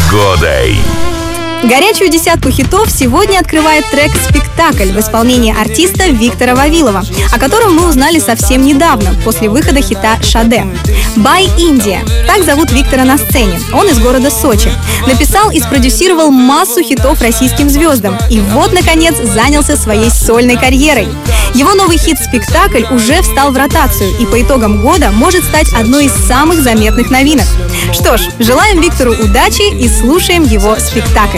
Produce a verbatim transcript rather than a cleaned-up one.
Погодой. Горячую десятку хитов сегодня открывает трек «Спектакль» в исполнении артиста Виктора Вавилова, о котором мы узнали совсем недавно, после выхода хита «Шаде». «By India» — так зовут Виктора на сцене. Он из города Сочи. Написал и спродюсировал массу хитов российским звездам. И вот, наконец, занялся своей сольной карьерой. Его новый хит «Спектакль» уже встал в ротацию и по итогам года может стать одной из самых заметных новинок. Что ж, желаем Виктору удачи и слушаем его «Спектакль».